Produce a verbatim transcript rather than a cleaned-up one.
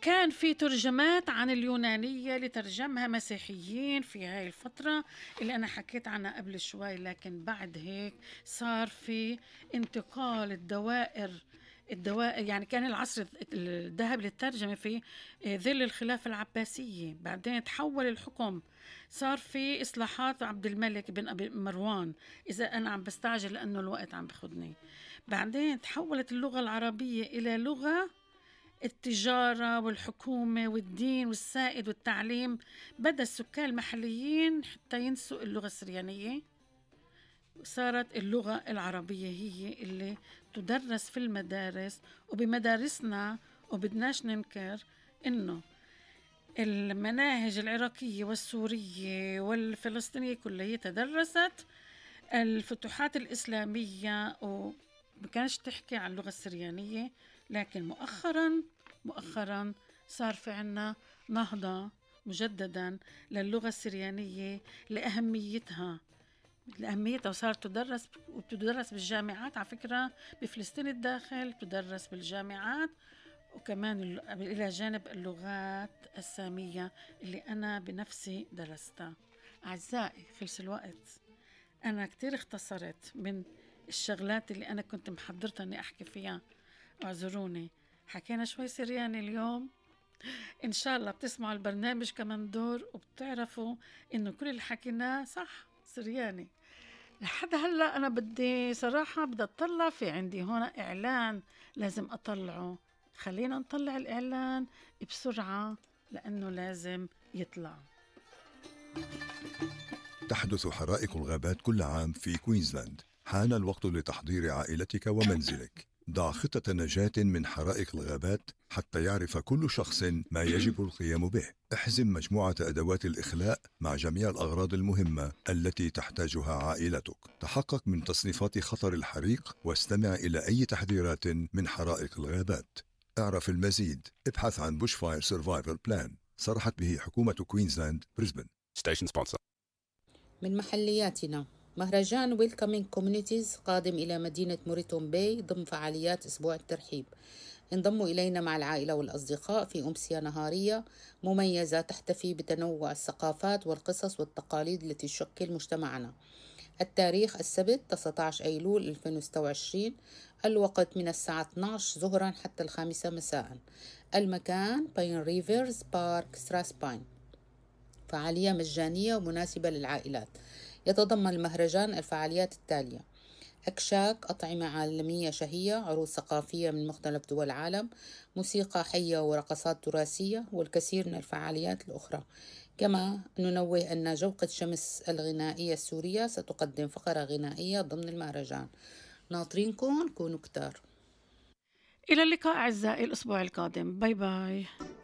كان في ترجمات عن اليونانية لترجمها مسيحيين في هاي الفترة اللي أنا حكيت عنها قبل شوي، لكن بعد هيك صار في انتقال الدوائر الدوائر يعني كان العصر الذهبي للترجمة في ظل الخلافة العباسية. بعدين تحول الحكم، صار في إصلاحات عبد الملك بن أبي مروان، إذا أنا عم بستعجل لأنه الوقت عم بخدني. بعدين تحولت اللغة العربية إلى لغة التجارة والحكومة والدين والسائد والتعليم. بدأ السكان المحليين حتى ينسوا اللغة السريانية، صارت اللغة العربية هي اللي تدرس في المدارس. وبمدارسنا وبدناش ننكر إنه المناهج العراقية والسورية والفلسطينية كلها هي تدرست الفتوحات الإسلامية وما كانش تحكي عن اللغة السريانية. لكن مؤخرا مؤخرا صار في عنا نهضة مجددا للغة السريانية لأهميتها لأهميتها وصارت تدرس وتدرس بالجامعات. على فكرة بفلسطين الداخل تدرس بالجامعات، وكمان إلى جانب اللغات السامية اللي أنا بنفسي درستها. أعزائي خلص الوقت، أنا كتير اختصرت من الشغلات اللي أنا كنت محضرتها أني أحكي فيها، اعذروني. حكينا شوي سرياني اليوم، إن شاء الله بتسمعوا البرنامج كمان دور وبتعرفوا إنه كل اللي حكيناه صح سرياني. لحد هلأ أنا بدي صراحة بدي أطلع، في عندي هنا إعلان لازم أطلعه. خلينا نطلع الإعلان بسرعة لأنه لازم يطلع. تحدث حرائق الغابات كل عام في كوينزلاند. حان الوقت لتحضير عائلتك ومنزلك. ضع خطة نجاة من حرائق الغابات حتى يعرف كل شخص ما يجب القيام به. احزم مجموعة أدوات الإخلاء مع جميع الأغراض المهمة التي تحتاجها عائلتك. تحقق من تصنيفات خطر الحريق واستمع إلى أي تحذيرات من حرائق الغابات. اعرف المزيد، ابحث عن بوش فاير سيرفايفل بلان صرحت به حكومة كوينزلاند بريسبن. Station sponsor. من محلياتنا، مهرجان ويلكمينج كوميونيتيز قادم إلى مدينة موريتون باي ضمن فعاليات أسبوع الترحيب. انضموا إلينا مع العائلة والأصدقاء في أمسية نهارية مميزة تحتفي بتنوع الثقافات والقصص والتقاليد التي تشكل مجتمعنا. التاريخ السبت تسعة عشر أيلول ألفين وستة وعشرين. الوقت من الساعة اثنتي عشرة ظهرا حتى الخامسة مساء. المكان باين ريفرز بارك ستراسباين. فعالية مجانية ومناسبة للعائلات. يتضمن المهرجان الفعاليات التالية: أكشاك، أطعمة عالمية شهية، عروض ثقافية من مختلف دول العالم، موسيقى حية ورقصات تراثية، والكثير من الفعاليات الأخرى. كما ننوه أن جوقة شمس الغنائية السورية ستقدم فقرة غنائية ضمن المهرجان. ناطرينكم، كونوا كتار. إلى اللقاء أعزائي الأسبوع القادم. باي باي.